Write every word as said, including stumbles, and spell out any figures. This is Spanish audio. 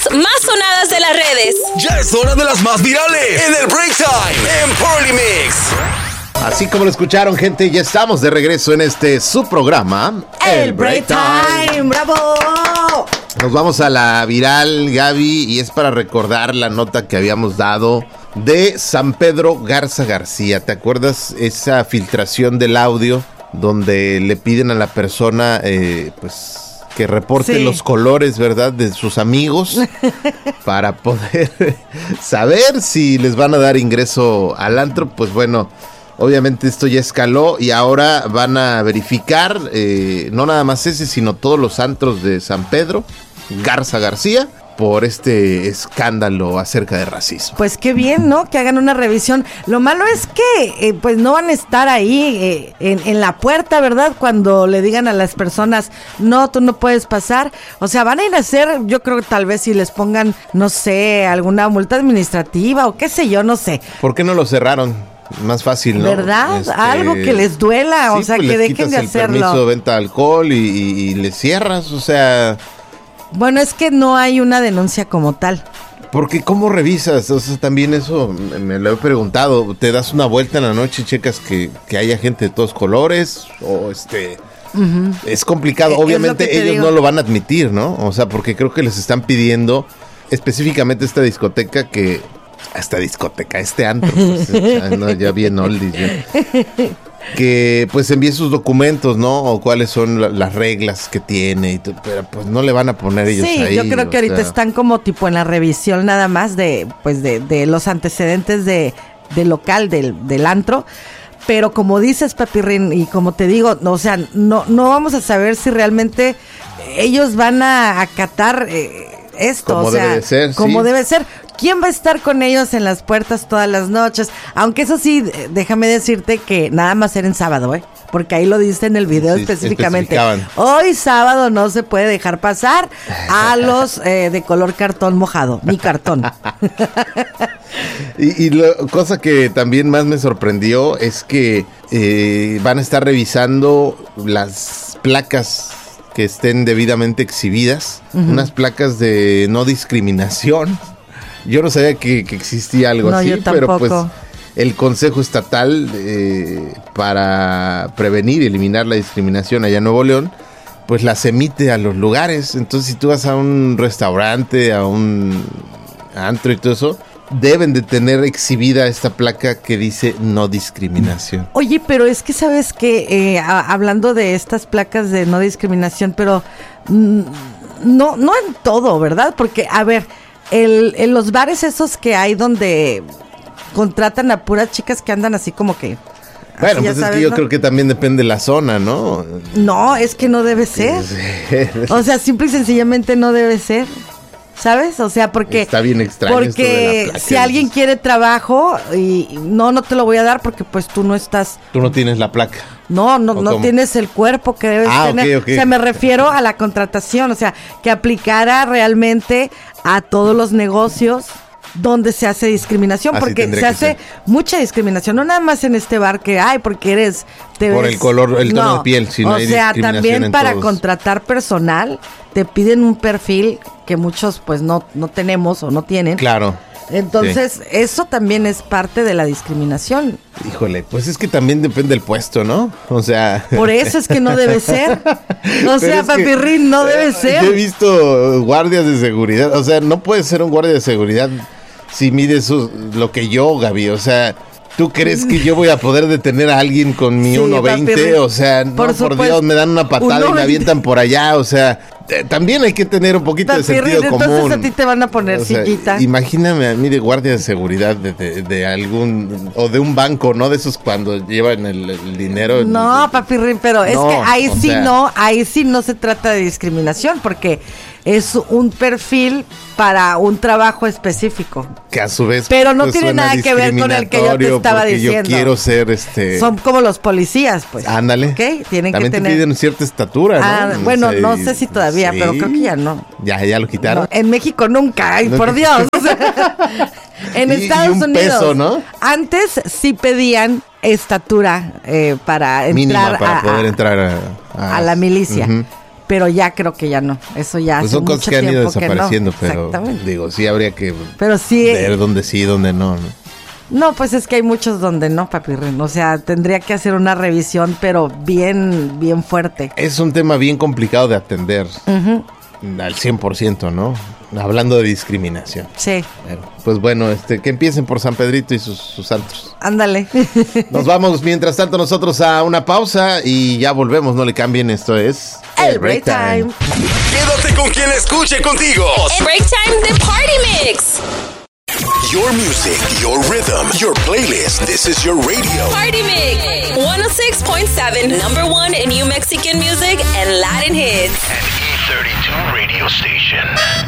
más sonadas de las redes. Ya es hora de las más virales en el Break Time en Polymix. Así como lo escucharon, gente, ya estamos de regreso en este su programa, El Break Time. ¡Bravo! Nos vamos a la viral, Gaby, y es para recordar la nota que habíamos dado de San Pedro Garza García. ¿Te acuerdas esa filtración del audio donde le piden a la persona, eh, pues, que reporte sí. los colores, ¿verdad?, de sus amigos para poder saber si les van a dar ingreso al antro? Pues bueno, obviamente esto ya escaló y ahora van a verificar, eh, no nada más ese, sino todos los antros de San Pedro Garza García por este escándalo acerca de racismo. Pues qué bien, ¿no? Que hagan una revisión. Lo malo es que eh, pues no van a estar ahí eh, en, en la puerta, ¿verdad? Cuando le digan a las personas, no, tú no puedes pasar. O sea, van a ir a hacer, yo creo que tal vez si les pongan, no sé, alguna multa administrativa o qué sé yo, no sé. ¿Por qué no lo cerraron? Más fácil, ¿no? ¿Verdad? Este, Algo que les duela, sí, o sea, pues que les dejen de quitas hacerlo. El permiso de venta de alcohol y, y, y le cierras, o sea... Bueno, es que no hay una denuncia como tal. Porque ¿cómo revisas? O sea, también eso me lo he preguntado. ¿Te das una vuelta en la noche y checas que, que haya gente de todos colores? O este... Uh-huh. Es complicado. Obviamente es ellos digo. no lo van a admitir, ¿no? O sea, porque creo que les están pidiendo específicamente esta discoteca que... Esta discoteca, este antro. Pues, ya, no, ya bien oldies. Ya. Que pues envíe sus documentos, ¿no? O cuáles son la, las reglas que tiene y todo, pero pues no le van a poner ellos sí, ahí. Sí, yo creo que ahorita sea... están como tipo en la revisión nada más de pues de, de los antecedentes de, de local del, del antro. Pero como dices, Papirrín, y como te digo, o sea, no, no vamos a saber si realmente ellos van a acatar eh, esto, como o sea, debe ser, como sí. debe ser. ¿Quién va a estar con ellos en las puertas todas las noches? Aunque eso sí, déjame decirte que nada más era en sábado, ¿eh? Porque ahí lo dice en el video sí, específicamente. Hoy sábado no se puede dejar pasar a los eh, de color cartón mojado, ni cartón. y y lo, cosa que también más me sorprendió es que eh, van a estar revisando las placas que estén debidamente exhibidas, uh-huh. unas placas de no discriminación. Yo no sabía que, que existía algo no, así, pero pues el Consejo Estatal eh, para prevenir y eliminar la discriminación allá en Nuevo León, pues las emite a los lugares. Entonces, si tú vas a un restaurante, a un antro y todo eso, deben de tener exhibida esta placa que dice no discriminación. Oye, pero es que sabes que eh, a, hablando de estas placas de no discriminación, pero mm, no, no en todo, ¿verdad? Porque, a ver, el, en los bares esos que hay donde contratan a puras chicas que andan así como que... Bueno, pues sabes, es que yo ¿no? creo que también depende de la zona, ¿no? No, es que no debe ser. O sea, simple y sencillamente no debe ser. ¿Sabes? O sea, porque... Está bien extraño porque esto de la placa, si alguien dices. quiere trabajo y no, no te lo voy a dar porque pues tú no estás... Tú no tienes la placa. No, no, no tienes el cuerpo que debes ah, tener. Okay, okay. O sea, me refiero a la contratación, o sea, que aplicara realmente a todos los negocios donde se hace discriminación, Así porque se hace ser. mucha discriminación, no nada más en este bar que hay, porque eres... Te Por ves, el color, el tono no, de piel, si no o hay sea, discriminación también en para todos. contratar personal, te piden un perfil que muchos pues no, no tenemos o no tienen. Claro. Entonces, sí. eso también es parte de la discriminación. Híjole, pues es que también depende del puesto, ¿no? O sea... Por eso es que no debe ser. O sea, Papirrín, no debe ser. Yo he visto guardias de seguridad, o sea, no puedes ser un guardia de seguridad si mides su, lo que yo, Gaby, o sea... ¿Tú crees que yo voy a poder detener a alguien con mi sí, uno veinte? O sea, no, por, por Dios, me dan una patada y me avientan por allá, o sea, eh, también hay que tener un poquito papi, de sentido entonces común. Entonces a ti te van a poner o sea, sillita. Imagíname a mí de guardia de seguridad de, de, de algún, o de un banco, ¿no? De esos cuando llevan el, el dinero. No, el, Papirrín, pero no, es que ahí sí sea, no, ahí sí no se trata de discriminación, porque es un perfil para un trabajo específico. Que a su vez pero no pues, tiene nada que ver con el que yo te estaba diciendo. Yo quiero ser este... Son como los policías, pues. Ándale. ¿Okay? Tienen También que te tener... piden cierta estatura, ¿no? Ah, no bueno, sé, no sé si todavía, sí. pero creo que ya no. Ya, ya lo quitaron. No, en México nunca, ay, no, por Dios. En y, Estados y un Unidos. Peso, ¿no? Antes sí pedían estatura eh, para entrar mínima para a, poder entrar a, a, a la milicia. Uh-huh. pero ya creo que ya no. Eso ya Pues hace son cosas mucho que han ido tiempo que no. desapareciendo, pero Exactamente. digo, sí habría que Pero sí, ver dónde sí, dónde no, ¿no? no, pues es que hay muchos donde no, papirrín. O sea, tendría que hacer una revisión, pero bien, bien fuerte. Es un tema bien complicado de atender uh-huh. al cien por ciento, ¿no? Hablando de discriminación. Sí. Pero, pues bueno, este, que empiecen por San Pedrito y sus, sus santos. Ándale. Nos vamos, mientras tanto, nosotros a una pausa y ya volvemos, no le cambien, esto es... El Break Time. Quédate con quien escuche contigo. El Break Time de Party Mix. Your music, your rhythm, your playlist. This is your radio. Party Mix. one oh six point seven, number one in New Mexican music and Latin hits. An E thirty-two radio station.